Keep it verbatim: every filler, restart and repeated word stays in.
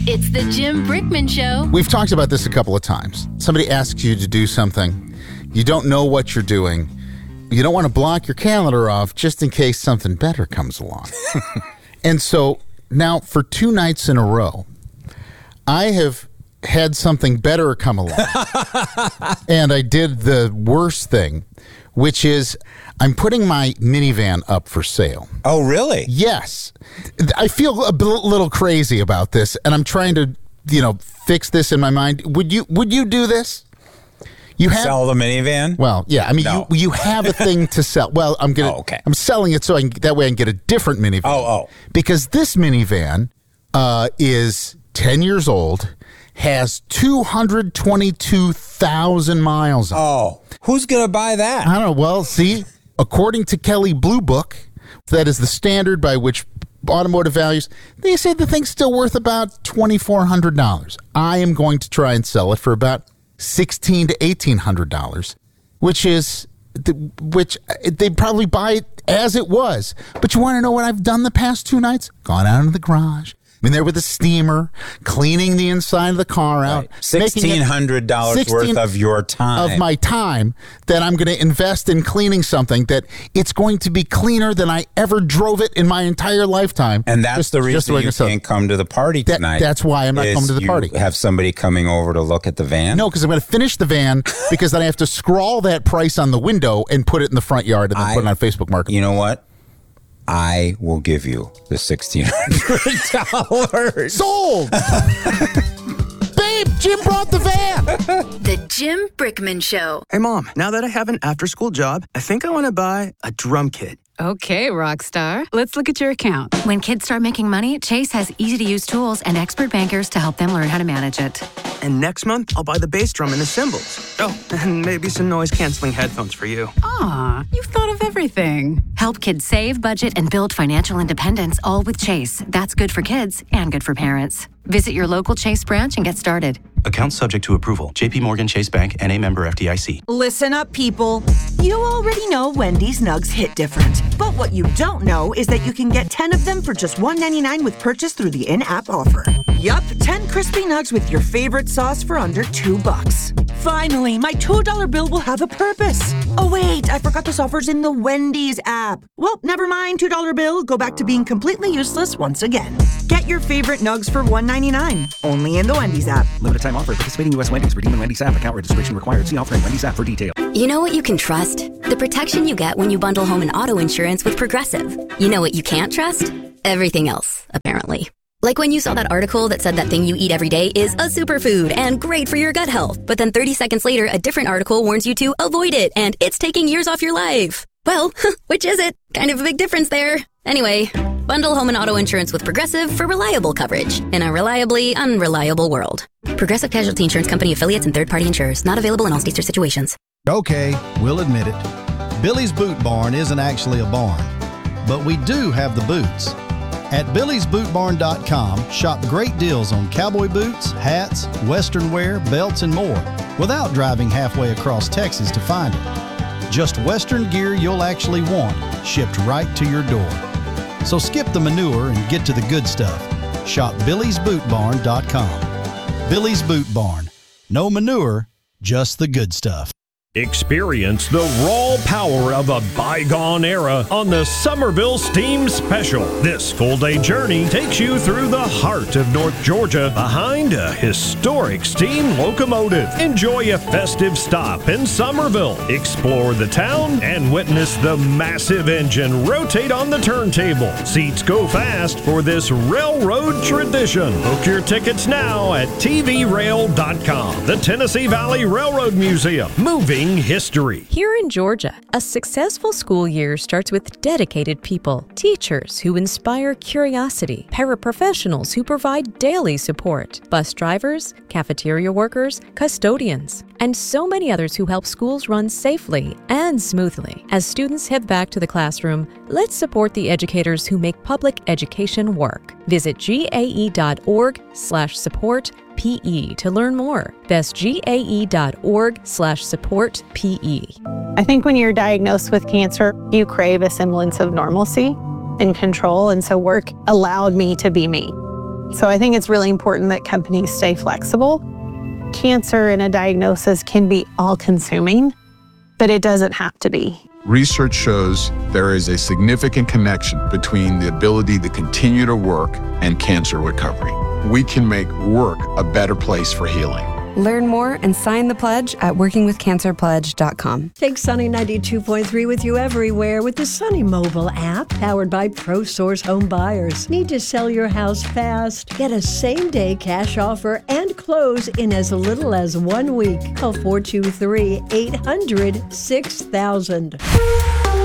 It's the Jim Brickman Show. We've talked about this a couple of times. Somebody asks you to do something. You don't know what you're doing. You don't want to block your calendar off just in case something better comes along. And so now for two nights in a row, I have had something better come along. And I did the worst thing, which is I'm putting my minivan up for sale. Oh, really? Yes. I feel a b- little crazy about this, and I'm trying to, you know, fix this in my mind. Would you would you do this? You have, Sell the minivan? Well, yeah. I mean, No. you you have a thing to sell. Well, I'm gonna. Oh, okay. I'm selling it so I can, that way I can get a different minivan. Oh, oh. Because this minivan uh, is ten years old, has two hundred twenty-two thousand miles on it. Oh, who's going to buy that? I don't know. Well, see, according to Kelley Blue Book, that is the standard by which automotive values, they say the thing's still worth about twenty-four hundred dollars. I am going to try and sell it for about sixteen to eighteen hundred dollars, which is, which they'd probably buy it as it was. But you want to know what I've done the past two nights? Gone out into the garage. Been there with a steamer, cleaning the inside of the car out. Right. sixteen hundred dollars worth of your time. Of my time that I'm going to invest in cleaning something that it's going to be cleaner than I ever drove it in my entire lifetime. And that's just, the reason just the way you I said. can't come to the party That- tonight. that's why I'm not is coming to the you party. Have somebody coming over to look at the van? No, because I'm going to finish the van because then I have to scrawl that price on the window and put it in the front yard and then I- put it on Facebook Market. You know what? I will give you the sixteen hundred dollars. Sold! Babe, Jim brought the van! The Jim Brickman Show. Hey, Mom, now that I have an after-school job, I think I want to buy a drum kit. Okay, rock star. Let's look at your account. When kids start making money, Chase has easy-to-use tools and expert bankers to help them learn how to manage it. And next month, I'll buy the bass drum and the cymbals. Oh, and maybe some noise-canceling headphones for you. Aw, you've thought of everything. Help kids save, budget, and build financial independence, all with Chase. That's good for kids and good for parents. Visit your local Chase branch and get started. Account subject to approval. J P Morgan Chase Bank, N A member F D I C. Listen up, people. You already know Wendy's Nugs hit different. But what you don't know is that you can get ten of them for just one ninety-nine with purchase through the in-app offer. Yup, ten crispy nugs with your favorite sauce for under two bucks. Finally, my two dollar bill will have a purpose. Oh wait, I forgot this offer's in the Wendy's app. Well, never mind, two dollar bill. Go back to being completely useless once again. Get your favorite nugs for one ninety-nine. Only in the Wendy's app. Limited time offer. Participating U S Wendy's. Redeem in Wendy's app. Account registration required. See offer in Wendy's app for details. You know what you can trust? The protection you get when you bundle home and auto insurance with Progressive. You know what you can't trust? Everything else, apparently. Like when you saw that article that said that thing you eat every day is a superfood and great for your gut health. But then thirty seconds later, a different article warns you to avoid it and it's taking years off your life. Well, which is it? Kind of a big difference there. Anyway, bundle home and auto insurance with Progressive for reliable coverage in a reliably unreliable world. Progressive Casualty Insurance Company affiliates and third-party insurers. Not available in all states or situations. Okay, we'll admit it. Billy's Boot Barn isn't actually a barn, but we do have the boots. At Billy's Boot Barn dot com, shop great deals on cowboy boots, hats, western wear, belts, and more without driving halfway across Texas to find it. Just western gear you'll actually want, shipped right to your door. So skip the manure and get to the good stuff. Shop Billy's Boot Barn dot com. Billy's Boot Barn. No manure, just the good stuff. Experience the raw power of a bygone era on the Summerville Steam Special. This full-day journey takes you through the heart of North Georgia behind a historic steam locomotive. Enjoy a festive stop in Summerville. Explore the town and witness the massive engine rotate on the turntable. Seats go fast for this railroad tradition. Book your tickets now at T V rail dot com. The Tennessee Valley Railroad Museum. Moving history. Here in Georgia, a successful school year starts with dedicated people, teachers who inspire curiosity, paraprofessionals who provide daily support, bus drivers, cafeteria workers, custodians, and so many others who help schools run safely and smoothly. As students head back to the classroom, let's support the educators who make public education work. Visit G A E dot org slash support P E to learn more. That's G A E dot org slash support P E. I think when you're diagnosed with cancer, you crave a semblance of normalcy and control, and so work allowed me to be me. So I think it's really important that companies stay flexible. Cancer and a diagnosis can be all-consuming, but it doesn't have to be. Research shows there is a significant connection between the ability to continue to work and cancer recovery. We can make work a better place for healing. Learn more and sign the pledge at working with cancer pledge dot com. Take Sunny ninety-two point three with you everywhere with the Sunny mobile app, powered by ProSource Home Buyers. Need to sell your house fast? Get a same-day cash offer and close in as little as one week. Call four two three, eight hundred, six thousand.